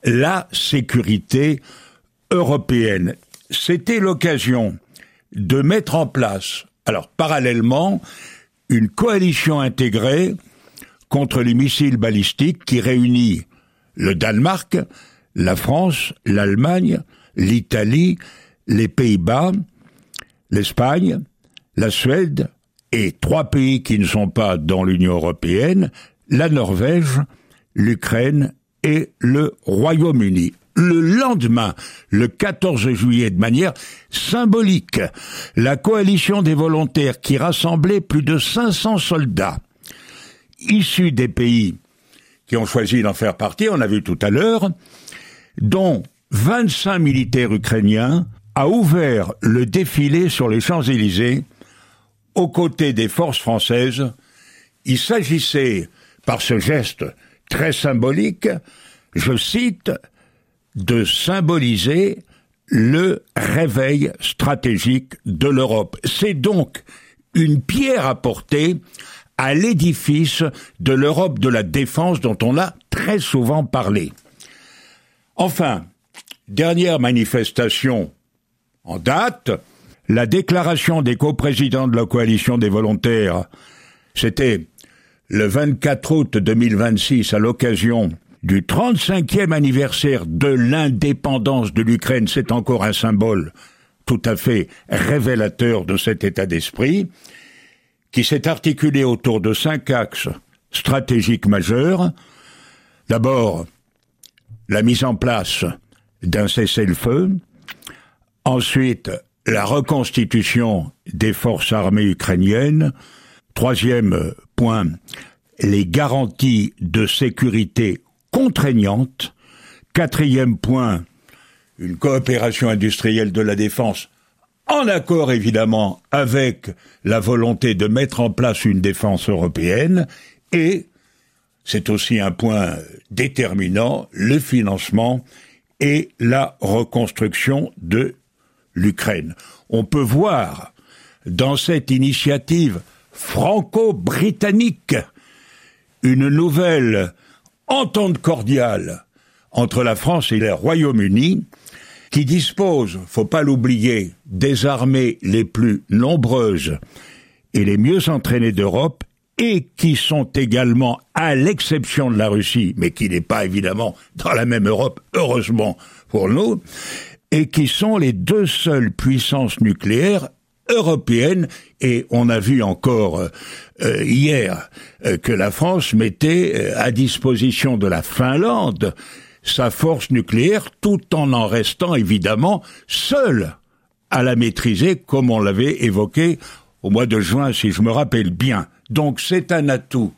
la sécurité européenne. C'était l'occasion de mettre en place, alors parallèlement, une coalition intégrée contre les missiles balistiques qui réunit le Danemark, la France, l'Allemagne, l'Italie, les Pays-Bas, l'Espagne, la Suède et 3 pays qui ne sont pas dans l'Union européenne, la Norvège, l'Ukraine et le Royaume-Uni. Le lendemain, le 14 juillet, de manière symbolique, la coalition des volontaires qui rassemblait plus de 500 soldats issus des pays qui ont choisi d'en faire partie, on a vu tout à l'heure, dont 25 militaires ukrainiens, a ouvert le défilé sur les Champs-Élysées aux côtés des forces françaises. Il s'agissait, par ce geste très symbolique, je cite, de symboliser le réveil stratégique de l'Europe. C'est donc une pierre apportée à l'édifice de l'Europe de la défense dont on a très souvent parlé. Enfin, dernière manifestation en date, la déclaration des coprésidents de la coalition des volontaires, c'était le 24 août 2026 à l'occasion du 35e anniversaire de l'indépendance de l'Ukraine. C'est encore un symbole tout à fait révélateur de cet état d'esprit, qui s'est articulé autour de 5 axes stratégiques majeurs. D'abord, la mise en place d'un cessez-le-feu. Ensuite, la reconstitution des forces armées ukrainiennes. 3e point, les garanties de sécurité contraignantes. 4e point, une coopération industrielle de la défense, en accord évidemment avec la volonté de mettre en place une défense européenne. Et c'est aussi un point déterminant, le financement et la reconstruction de l'Ukraine. On peut voir dans cette initiative franco-britannique une nouvelle entente cordiale entre la France et le Royaume-Uni, qui dispose, faut pas l'oublier, des armées les plus nombreuses et les mieux entraînées d'Europe, et qui sont également, à l'exception de la Russie, mais qui n'est pas évidemment dans la même Europe, heureusement pour nous, et qui sont les 2 seules puissances nucléaires européennes. Et on a vu encore hier que la France mettait à disposition de la Finlande sa force nucléaire, tout en restant évidemment seule à la maîtriser, comme on l'avait évoqué au mois de juin, si je me rappelle bien. Donc c'est un atout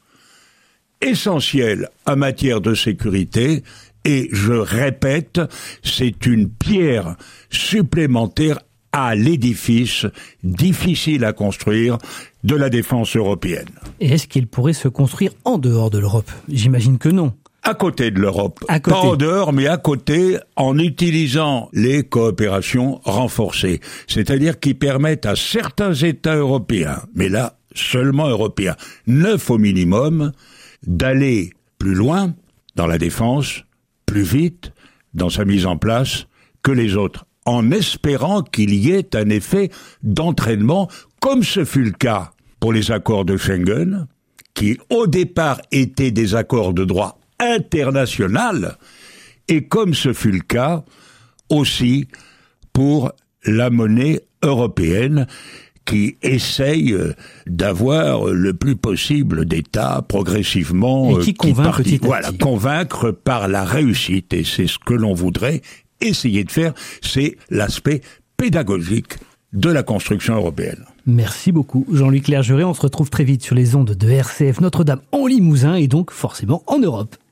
essentiel en matière de sécurité, et je répète, c'est une pierre supplémentaire à l'édifice difficile à construire de la défense européenne. Et est-ce qu'il pourrait se construire en dehors de l'Europe ? J'imagine que non. À côté de l'Europe. Pas en dehors, mais à côté, en utilisant les coopérations renforcées. C'est-à-dire qui permettent à certains États européens, mais là, seulement européens, 9 au minimum, d'aller plus loin dans la défense, plus vite dans sa mise en place que les autres, en espérant qu'il y ait un effet d'entraînement, comme ce fut le cas pour les accords de Schengen, qui au départ étaient des accords de droit international, et comme ce fut le cas aussi pour la monnaie européenne, qui essaye d'avoir le plus possible d'États progressivement, et qui convainc petit à petit. Voilà, convaincre par la réussite, et c'est ce que l'on voudrait essayer de faire, c'est l'aspect pédagogique de la construction européenne. Merci beaucoup Jean-Luc Clergeret, on se retrouve très vite sur les ondes de RCF Notre-Dame en Limousin et donc forcément en Europe.